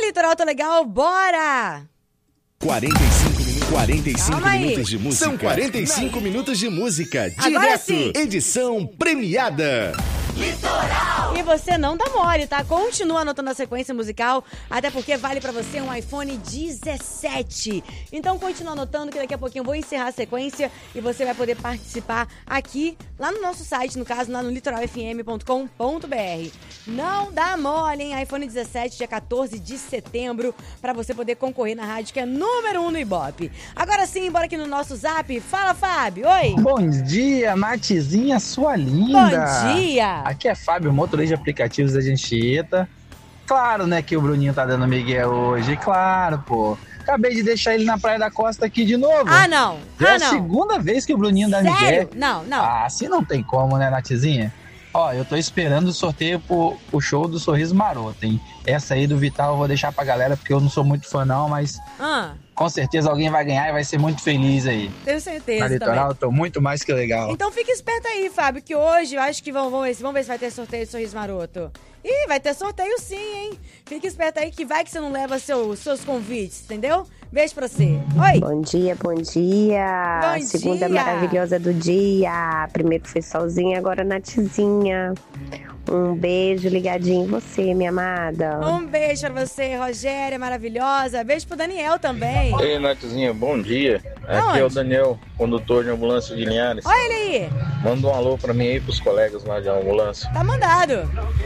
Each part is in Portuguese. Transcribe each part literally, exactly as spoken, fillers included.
Litoral Tá Legal, bora! quarenta e cinco minutos, quarenta e cinco Calma aí. minutos de música. São quarenta e cinco minutos de música. Agora Direto. sim. Edição premiada. Litoral! E você não dá mole, tá? Continua anotando a sequência musical, até porque vale pra você um iPhone dezessete. Então continua anotando que daqui a pouquinho eu vou encerrar a sequência e você vai poder participar aqui, lá no nosso site, no caso, lá no litoral f m ponto com ponto b r. Não dá mole, hein? iPhone dezessete, dia quatorze de setembro, pra você poder concorrer na rádio, que é número um no Ibope. Agora sim, bora aqui no nosso zap. Fala, Fábio. Oi. Bom dia, Natezinha, sua linda. Bom dia. Aqui é Fábio, motorista de aplicativos da Anchieta. Claro, né, que o Bruninho tá dando migué hoje. Claro, pô. Acabei de deixar ele na Praia da Costa aqui de novo. Ah, não. Já ah, é não. a segunda vez que o Bruninho dá Sério? migué. Não, não. Ah, assim não tem como, né, Natezinha? Ó, eu tô esperando o sorteio pro, pro show do Sorriso Maroto, hein? Essa aí do Vital eu vou deixar pra galera, porque eu não sou muito fã não, mas Ah, com certeza alguém vai ganhar e vai ser muito feliz aí. tenho certeza Na Litoral também. eu tô muito mais que legal. Então fica esperto aí, Fábio, que hoje eu acho que vamos, vamos, ver, se- vamos ver se vai ter sorteio de Sorriso Maroto. Ih, vai ter sorteio sim, hein? Fica esperto aí que vai que você não leva seu, seus convites, entendeu? Beijo pra você. Oi. Bom dia, bom dia. Bom Segunda dia. maravilhosa do dia. Primeiro foi solzinho, agora Natezinha. Um beijo ligadinho em você, minha amada. Um beijo pra você, Rogéria, maravilhosa. Beijo pro Daniel também. Ei, Natezinha, bom dia. Aqui Aonde? é o Daniel, condutor de ambulância de Linhares. Olha ele aí. Manda um alô pra mim aí, pros colegas lá de ambulância. Tá mandado.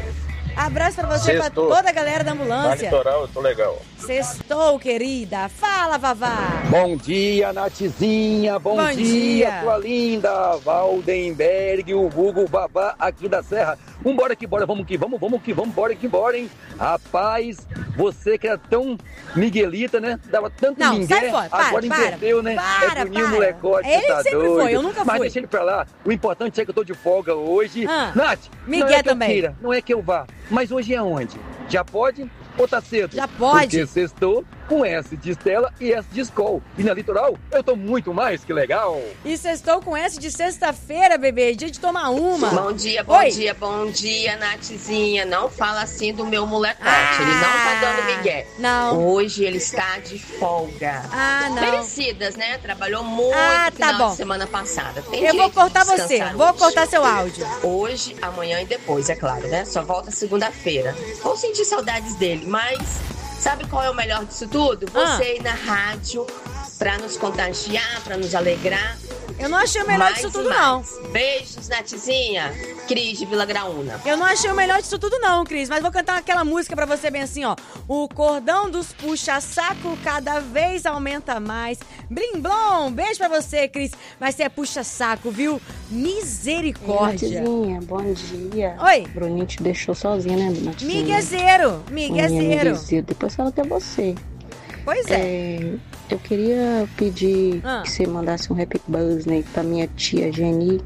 Abraço pra você, Sextou. pra toda a galera da Na ambulância. Litoral eu tô legal. Sextou, querida. Fala, Vavá. Bom dia, Natezinha. Bom, Bom dia, dia. sua linda. Valdenberg, o Google Babá aqui da Serra. Vambora que bora, vamos que vamos, vamos que vamos, bora que bora, hein? Rapaz, você que era tão miguelita, né? Dava tanto Não, migué, sai fora, para, agora para, inverteu, né? para, é Bruninho para. molecote, Ele você tá sempre doido. foi, eu nunca Mas fui. deixa ele pra lá. O importante é que eu tô de folga hoje. Ah, Nath, migué não é que também. eu queira, não é que eu vá. Mas hoje é onde? Já pode ou tá cedo? Já pode. Porque sextou com S de Estela e S de Skol. E na Litoral, eu tô muito mais que legal. E sextou com essa de sexta-feira, bebê. Dia de tomar uma. Bom dia, bom Oi. dia, bom dia, Natezinha. Não fala assim do meu molecote, Ah, ele não tá dando migué. Não. Hoje ele está de folga. Ah, não. Merecidas, né? Trabalhou muito Ah, no tá final bom. de semana passada. Tem Eu vou direito de cortar você. descansar Vou hoje. cortar seu áudio. Hoje, amanhã e depois, é claro, né? Só volta segunda-feira. Vou sentir saudades dele, mas sabe qual é o melhor disso tudo? Ah. Você ir na rádio pra nos contagiar, pra nos alegrar. Eu não achei o melhor Mais disso e tudo, mais. não. Beijos, Natezinha. Cris de Vila Graúna. Eu não achei o melhor disso tudo, não, Cris. Mas vou cantar aquela música pra você bem assim, ó. O cordão dos puxa-saco cada vez aumenta mais. Blim blom, beijo pra você, Cris. Mas você é puxa-saco, viu? Misericórdia. Natezinha, bom dia. Oi. Bruninho te deixou sozinha, né, Natezinha? Miguezeiro, miguezeiro. Miguezeiro. Depois fala que é você. Pois é. É, eu queria pedir Ah. que você mandasse um Happy Birthday pra minha tia Geni,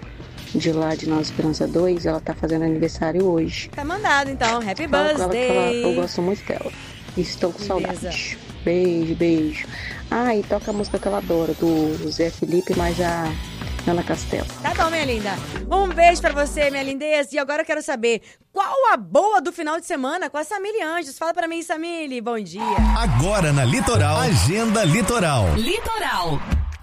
de lá de Nova Esperança dois. Ela tá fazendo aniversário hoje. Tá mandado, então. Happy Fala com ela que ela- eu birthday. gosto muito dela. E estou com Beleza. saudade. Beijo, beijo. Ah, e toca a música que ela adora, do Zé Felipe, mas a Ana Castela. Tá bom, minha linda. Um beijo pra você, minha lindeza. E agora eu quero saber qual a boa do final de semana com a Samile Anjos. Fala pra mim, Samile. Bom dia. Agora na Litoral, Agenda Litoral. Litoral.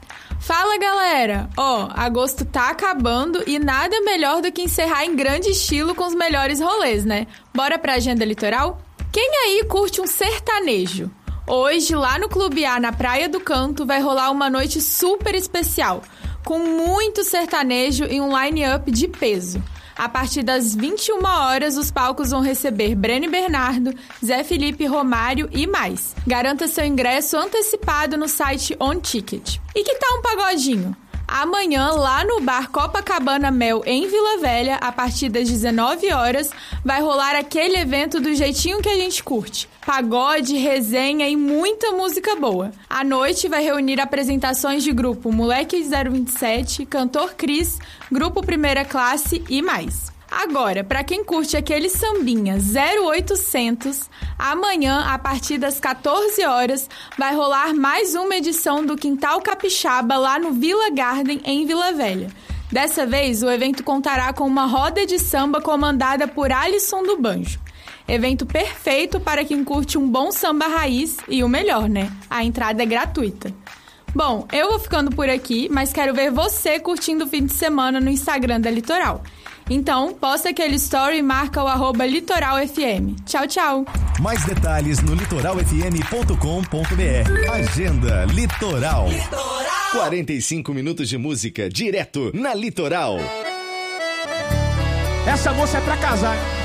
Fala, galera! Ó, agosto tá acabando e nada melhor do que encerrar em grande estilo com os melhores rolês, né? Bora pra Agenda Litoral? Quem aí curte um sertanejo? Hoje, lá no Clube A, na Praia do Canto, vai rolar uma noite super especial, com muito sertanejo e um line-up de peso. A partir das vinte e uma horas, os palcos vão receber Breno e Bernardo, Zé Felipe, Romário e mais. Garanta seu ingresso antecipado no site On Ticket. E que tal um pagodinho? Amanhã, lá no bar Copacabana Mel, em Vila Velha, a partir das dezenove horas, vai rolar aquele evento do jeitinho que a gente curte. Pagode, resenha e muita música boa. A noite vai reunir apresentações de grupo Moleque zero vinte e sete, Cantor Cris, Grupo Primeira Classe e mais. Agora, para quem curte aquele sambinha zero oitocentos, amanhã, a partir das quatorze horas, vai rolar mais uma edição do Quintal Capixaba lá no Villa Garden, em Vila Velha. Dessa vez, o evento contará com uma roda de samba comandada por Alisson do Banjo. Evento perfeito para quem curte um bom samba raiz e o melhor, né? A entrada é gratuita. Bom, eu vou ficando por aqui, mas quero ver você curtindo o fim de semana no Instagram da Litoral. Então, posta aquele story e marca o arroba Litoral F M. Tchau, tchau! Mais detalhes no litoral f m ponto com ponto b r. Agenda Litoral. Litoral. quarenta e cinco minutos de música direto na Litoral. Essa moça é pra casar.